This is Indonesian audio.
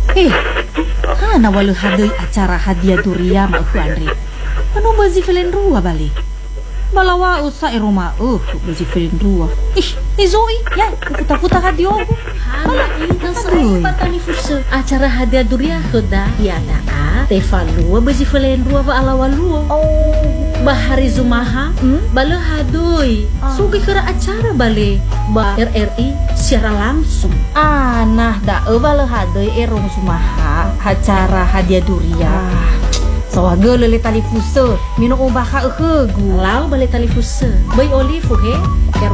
Hana walu hadai acara hadiah durian mak Andre. Anu bazi felen rua balik. Balawa usa rumah bazi felen rua. Zoe ya puta-puta hadiah. Hala ina sering patani fusa acara hadiah durian hoda ya daa tefalua bazi felen rua ba alawalua. Bahari Zumaha bala hadoi sugi kera acara bale ba RRI secara langsung. Nah da bala hadoi erong Zumaha acara hadiah durian. Sawaga lele tali fusa minum ubah ka gu. Lau bale tali fusa bay olive he